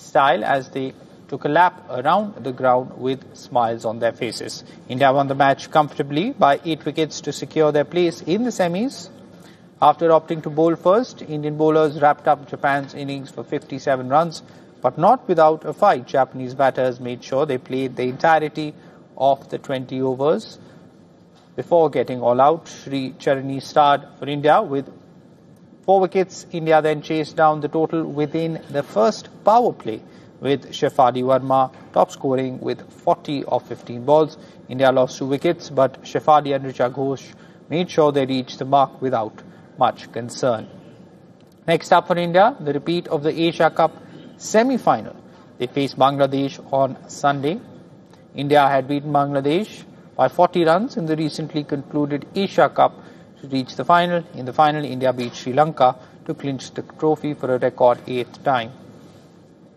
style as they took a lap around the ground with smiles on their faces. India won the match comfortably by 8 wickets to secure their place in the semis. After opting to bowl first, Indian bowlers wrapped up Japan's innings for 57 runs, but not without a fight. Japanese batters made sure they played the entirety of the 20 overs. Before getting all out, Sri Charani starred for India with 4 wickets. India then chased down the total within the first power play, with Shefali Verma top scoring with 40 of 15 balls. India lost 2 wickets, but Shefali and Richa Ghosh made sure they reached the mark without much concern. Next up for India, the repeat of the Asia Cup semi-final. They faced Bangladesh on Sunday. India had beaten Bangladesh by 40 runs in the recently concluded Asia Cup to reach the final. In the final, India beat Sri Lanka to clinch the trophy for a record 8th time.